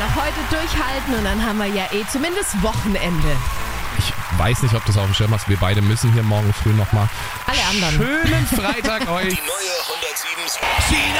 noch heute durchhalten und dann haben wir ja zumindest Wochenende. Ich weiß nicht, ob du es auf dem Schirm hast. Wir beide müssen hier morgen früh nochmal. Alle anderen. Schönen Freitag euch. Die neue 107. China!